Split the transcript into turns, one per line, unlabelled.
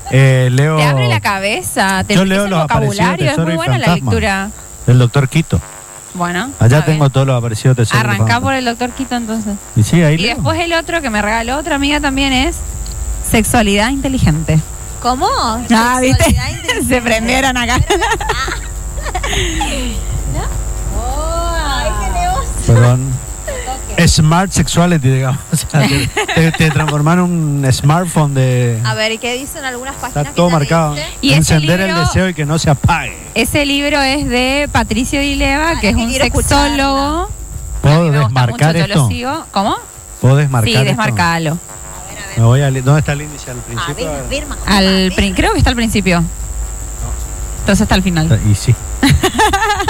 Leo.
Te abre la cabeza, te
Yo leo
el
los aparecidos
vocabulario, es
Tesoro
muy
y
buena la
Fantasma.
lectura.
Del Doctor Quito.
Bueno,
Allá
está
tengo
bien.
todos los aparecidos Tesoro y
Arrancá
Fantasma.
por el Doctor Quito entonces.
Y sí, ahí
Y
leo.
después el otro que me regaló otra amiga también es Sexualidad Inteligente.
¿Cómo?
Ah, ¿viste?
Sexualidad inteligente.
Se prendieron acá.
Ay, qué negocio.
Perdón. Smart Sexuality, digamos. O sea, te transformaron en un smartphone de...
A ver, ¿y qué dicen algunas páginas?
Está todo
que ya
marcado.
leíste?
Y ese
Encender el
libro-
deseo y que no se apague.
Ese libro es de Patricio Dileva,
Ah,
que es
es que
un
quiero
sexólogo. A mí
¿Puedo
me gusta
desmarcar
mucho, yo
esto?
lo sigo. ¿Cómo?
¿Puedo desmarcar
Sí,
esto?
desmarcalo.
Me voy a... ¿Dónde está el índice al
A
principio?
ver, Birma,
Creo que está al principio. Entonces está al final.
Y sí.